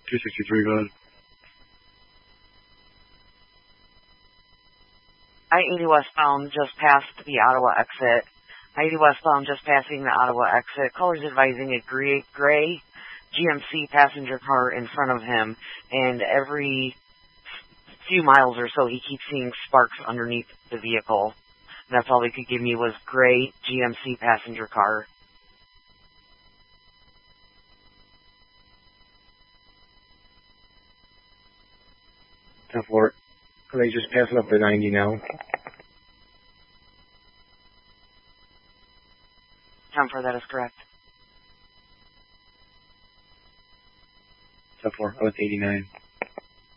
263, go ahead. I-80 westbound just past the Ottawa exit. I-80 westbound just passing the Ottawa exit. Caller's advising a gray GMC passenger car in front of him, and every few miles or so he keeps seeing sparks underneath the vehicle. And that's all they could give me was gray GMC passenger car. 10-4. Are they just passing up the 90 now? 10-4, that is correct. 10-4, I was 89.